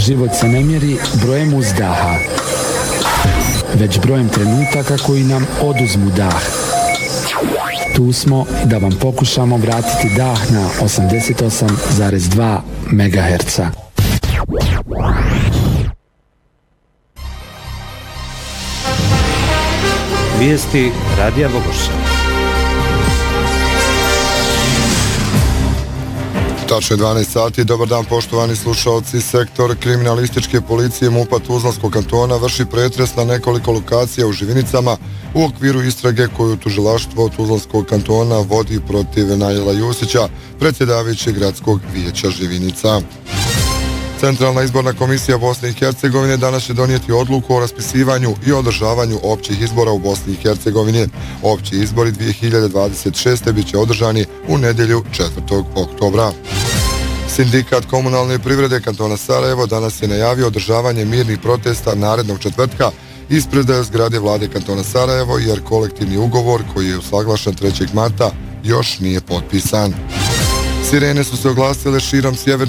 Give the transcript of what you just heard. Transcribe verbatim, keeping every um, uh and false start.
Život se ne mjeri brojem uzdaha, već brojem trenutaka koji nam oduzmu dah. Tu smo da vam pokušamo vratiti dah na osamdeset osam zarez dva megaherca. Vijesti Radija Bogorša. Tačno je dvanaest sati, dobar dan poštovani slušalci. Sektor kriminalističke policije MUP-a Tuzlanskog kantona vrši pretres na nekoliko lokacija u Živinicama u okviru istrage koju tužilaštvo Tuzlanskog kantona vodi protiv Najela Jusića, predsjedavajućeg gradskog vijeća Živinica. Centralna izborna komisija Bosne i Hercegovine danas će donijeti odluku o raspisivanju i održavanju općih izbora u Bosni i Hercegovini. Opći izbori dvije hiljade dvadeset šeste bit će održani u nedjelju četvrtog oktobra. Sindikat komunalne privrede kantona Sarajevo danas je najavio održavanje mirnih protesta narednog četvrtka ispred zgrade vlade kantona Sarajevo, jer kolektivni ugovor koji je usaglašen trećeg marta još nije potpisan. Sirene su se oglasile širom sjeverne